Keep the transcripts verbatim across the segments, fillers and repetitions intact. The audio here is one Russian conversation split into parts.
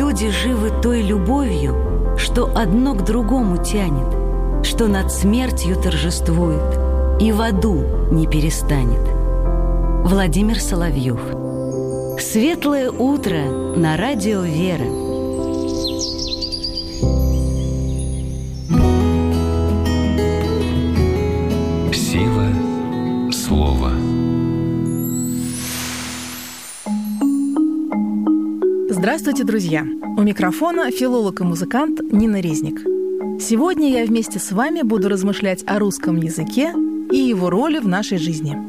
люди живы той любовью, что одно к другому тянет, что над смертью торжествует и в аду не перестанет. Владимир Соловьев. Светлое утро на радио «Вера». Сила слова. Здравствуйте, друзья! У микрофона филолог и музыкант Нина Резник. Сегодня я вместе с вами буду размышлять о русском языке и его роли в нашей жизни.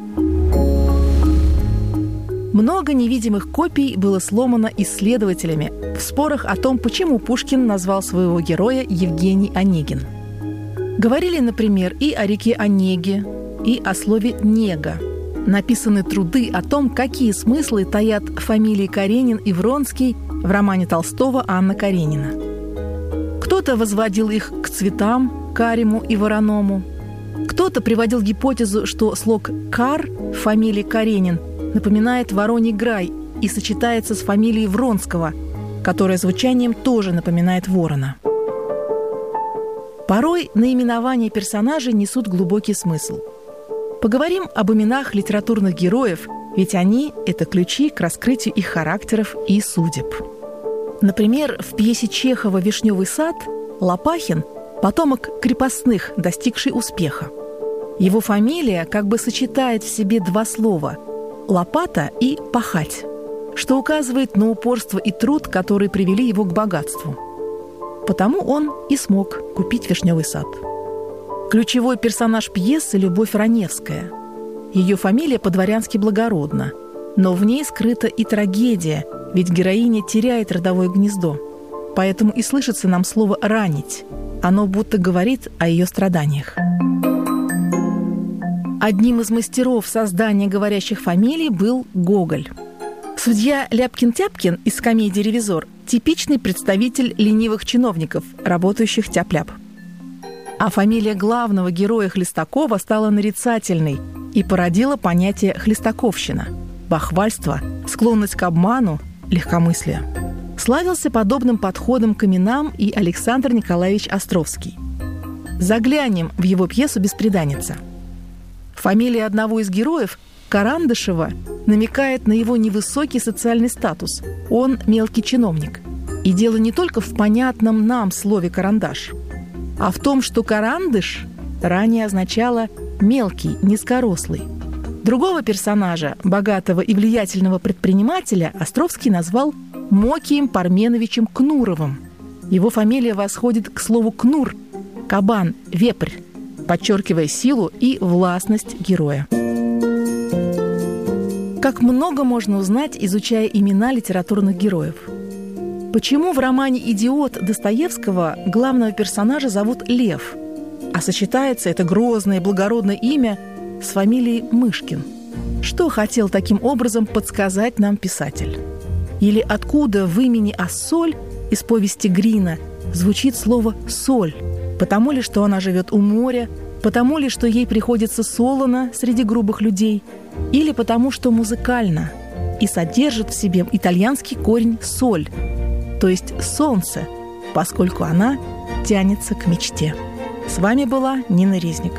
Много невидимых копий было сломано исследователями в спорах о том, почему Пушкин назвал своего героя Евгений Онегин. Говорили, например, и о реке Онеге, и о слове «нега». Написаны труды о том, какие смыслы таят фамилии Каренин и Вронский в романе Толстого «Анна Каренина». Кто-то возводил их к цветам, карему и вороному. Кто-то приводил гипотезу, что слог «кар» в фамилии Каренин напоминает «вороний грай» и сочетается с фамилией Вронского, которая звучанием тоже напоминает ворона. Порой наименования персонажей несут глубокий смысл. Поговорим об именах литературных героев, ведь они – это ключи к раскрытию их характеров и судеб. Например, в пьесе Чехова «Вишневый сад» Лопахин – потомок крепостных, достигший успеха. Его фамилия как бы сочетает в себе два слова – «лопата» и «пахать», что указывает на упорство и труд, которые привели его к богатству. Потому он и смог купить «Вишневый сад». Ключевой персонаж пьесы – Любовь Раневская. Ее фамилия по-дворянски благородна, но в ней скрыта и трагедия, ведь героиня теряет родовое гнездо. Поэтому и слышится нам слово «ранить». Оно будто говорит о ее страданиях. Одним из мастеров создания говорящих фамилий был Гоголь. Судья Ляпкин-Тяпкин из комедии «Ревизор» – типичный представитель ленивых чиновников, работающих тяп-ляп. А фамилия главного героя Хлестакова стала нарицательной и породила понятие «хлестаковщина» – бахвальство, склонность к обману, легкомыслие. Славился подобным подходом к именам и Александр Николаевич Островский. Заглянем в его пьесу «Бесприданница». Фамилия одного из героев, Карандышева, намекает на его невысокий социальный статус. Он мелкий чиновник. И дело не только в понятном нам слове «карандаш», а в том, что «карандыш» ранее означало «мелкий, низкорослый». Другого персонажа, богатого и влиятельного предпринимателя, Островский назвал Мокием Парменовичем Кнуровым. Его фамилия восходит к слову «кнур» – кабан, вепрь, подчеркивая силу и властность героя. Как много можно узнать, изучая имена литературных героев. Почему в романе «Идиот» Достоевского главного персонажа зовут Лев, а сочетается это грозное благородное имя с фамилией Мышкин? Что хотел таким образом подсказать нам писатель? Или откуда в имени Ассоль из повести Грина звучит слово «соль»? Потому ли, что она живет у моря? Потому ли, что ей приходится солоно среди грубых людей? Или потому, что музыкально и содержит в себе итальянский корень «соль», то есть солнце, поскольку она тянется к мечте. С вами была Нина Резник.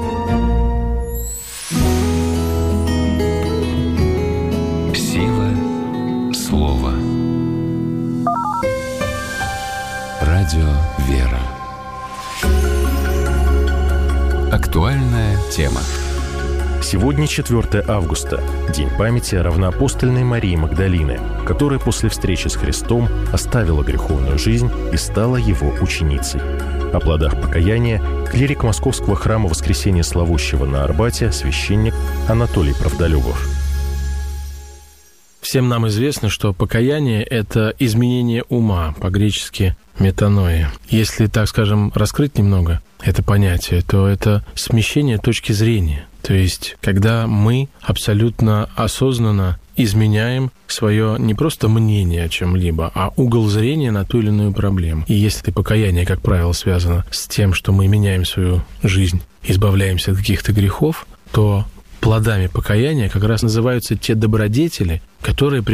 Сила слова. Радио «Вера». Актуальная тема. Сегодня четвёртое августа, день памяти равноапостольной Марии Магдалины, которая после встречи с Христом оставила греховную жизнь и стала его ученицей. О плодах покаяния клирик Московского храма Воскресения Славущего на Арбате, священник Анатолий Правдолюбов. Всем нам известно, что покаяние – это изменение ума, по-гречески метаноия. Если, так скажем, раскрыть немного это понятие, то это смещение точки зрения. То есть, когда мы абсолютно осознанно изменяем свое не просто мнение о чем-либо, а угол зрения на ту или иную проблему. И если покаяние, как правило, связано с тем, что мы меняем свою жизнь, избавляемся от каких-то грехов, то плодами покаяния как раз называются те добродетели, которые